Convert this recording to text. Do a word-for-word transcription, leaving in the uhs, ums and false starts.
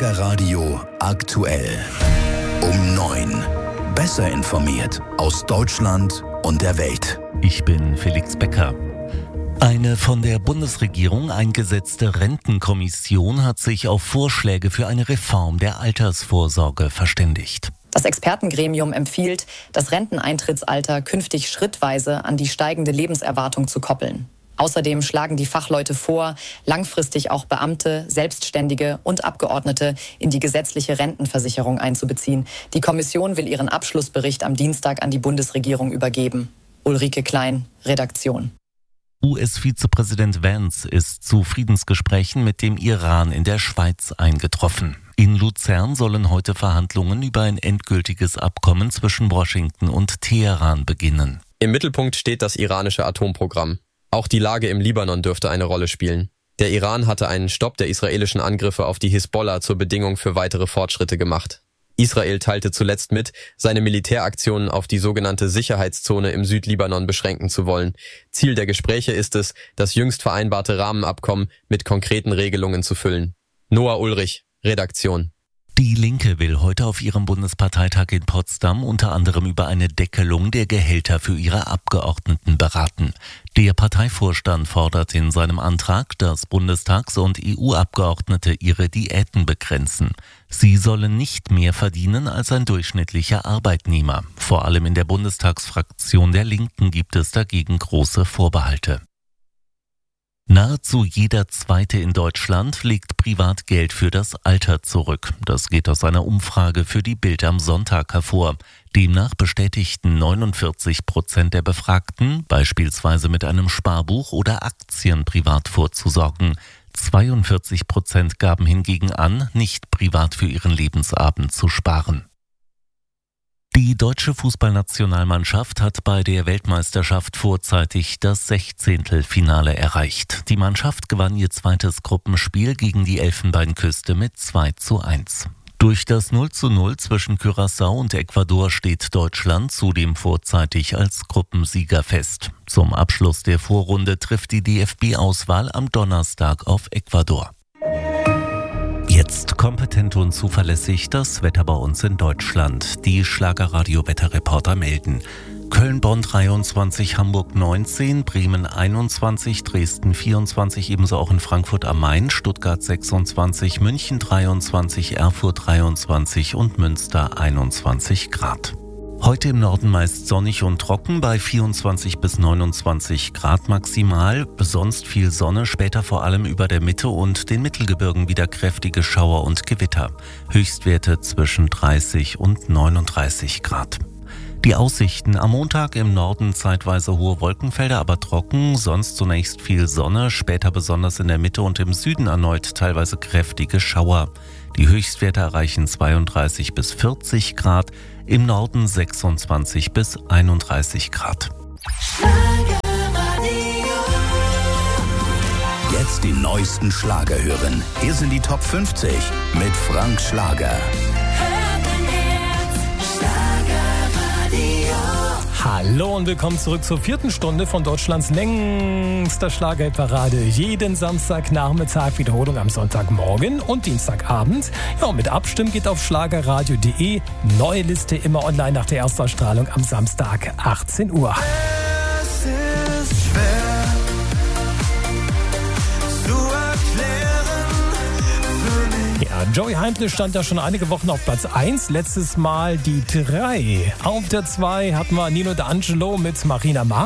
Schlagerradio aktuell. Um neun. Besser informiert aus Deutschland und der Welt. Ich bin Felix Becker. Eine von der Bundesregierung eingesetzte Rentenkommission hat sich auf Vorschläge für eine Reform der Altersvorsorge verständigt. Das Expertengremium empfiehlt, das Renteneintrittsalter künftig schrittweise an die steigende Lebenserwartung zu koppeln. Außerdem schlagen die Fachleute vor, langfristig auch Beamte, Selbstständige und Abgeordnete in die gesetzliche Rentenversicherung einzubeziehen. Die Kommission will ihren Abschlussbericht am Dienstag an die Bundesregierung übergeben. Ulrike Klein, Redaktion. U S-Vizepräsident Vance ist zu Friedensgesprächen mit dem Iran in der Schweiz eingetroffen. In Luzern sollen heute Verhandlungen über ein endgültiges Abkommen zwischen Washington und Teheran beginnen. Im Mittelpunkt steht das iranische Atomprogramm. Auch die Lage im Libanon dürfte eine Rolle spielen. Der Iran hatte einen Stopp der israelischen Angriffe auf die Hisbollah zur Bedingung für weitere Fortschritte gemacht. Israel teilte zuletzt mit, seine Militäraktionen auf die sogenannte Sicherheitszone im Südlibanon beschränken zu wollen. Ziel der Gespräche ist es, das jüngst vereinbarte Rahmenabkommen mit konkreten Regelungen zu füllen. Noah Ulrich, Redaktion. Die Linke will heute auf ihrem Bundesparteitag in Potsdam unter anderem über eine Deckelung der Gehälter für ihre Abgeordneten beraten. Der Parteivorstand fordert in seinem Antrag, dass Bundestags- und E U-Abgeordnete ihre Diäten begrenzen. Sie sollen nicht mehr verdienen als ein durchschnittlicher Arbeitnehmer. Vor allem in der Bundestagsfraktion der Linken gibt es dagegen große Vorbehalte. Nahezu jeder Zweite in Deutschland legt privat Geld für das Alter zurück. Das geht aus einer Umfrage für die Bild am Sonntag hervor. Demnach bestätigten neunundvierzig Prozent der Befragten, beispielsweise mit einem Sparbuch oder Aktien privat vorzusorgen. zweiundvierzig Prozent gaben hingegen an, nicht privat für ihren Lebensabend zu sparen. Die deutsche Fußballnationalmannschaft hat bei der Weltmeisterschaft vorzeitig das Sechzehntelfinale erreicht. Die Mannschaft gewann ihr zweites Gruppenspiel gegen die Elfenbeinküste mit zwei zu eins. Durch das null zu null zwischen Curaçao und Ecuador steht Deutschland zudem vorzeitig als Gruppensieger fest. Zum Abschluss der Vorrunde trifft die D F B-Auswahl am Donnerstag auf Ecuador. Jetzt kompetent und zuverlässig das Wetter bei uns in Deutschland. Die Schlagerradio-Wetterreporter melden. Köln-Bonn dreiundzwanzig, Hamburg neunzehn, Bremen einundzwanzig, Dresden vierundzwanzig, ebenso auch in Frankfurt am Main, Stuttgart sechsundzwanzig, München dreiundzwanzig, Erfurt dreiundzwanzig und Münster einundzwanzig Grad. Heute im Norden meist sonnig und trocken bei vierundzwanzig bis neunundzwanzig Grad maximal. Sonst viel Sonne, später vor allem über der Mitte und den Mittelgebirgen wieder kräftige Schauer und Gewitter. Höchstwerte zwischen dreißig und neununddreißig Grad. Die Aussichten: am Montag im Norden zeitweise hohe Wolkenfelder, aber trocken, sonst zunächst viel Sonne, später besonders in der Mitte und im Süden erneut teilweise kräftige Schauer. Die Höchstwerte erreichen zweiunddreißig bis vierzig Grad, im Norden sechsundzwanzig bis einunddreißig Grad. Jetzt die neuesten Schlager hören. Hier sind die Top fünfzig mit Frank Schlager. Hallo und willkommen zurück zur vierten Stunde von Deutschlands längster Schlagerparade. Jeden Samstagnachmittag, Wiederholung am Sonntagmorgen und Dienstagabend. Ja, und mit Abstimmen geht auf schlagerradio punkt de. Neue Liste immer online nach der Erstausstrahlung am Samstag achtzehn Uhr. Es ist schwer zu erklären für mich. Ja, Joey Heimle stand ja schon einige Wochen auf Platz eins, letztes Mal die drei. Auf der zwei hatten wir Nino D'Angelo mit Marina Marx.